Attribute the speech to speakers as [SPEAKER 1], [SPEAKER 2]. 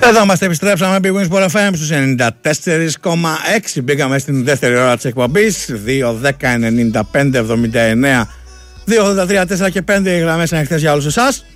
[SPEAKER 1] Εδώ είμαστε, επιστρέψαμε. Big Wings Sport FM στους 94,6. Μπήκαμε στην δεύτερη ώρα της εκπομπής. 2, 10, 95, 79, 2, 83, 4 και 5 οι γραμμές ανοιχτές για όλους εσάς.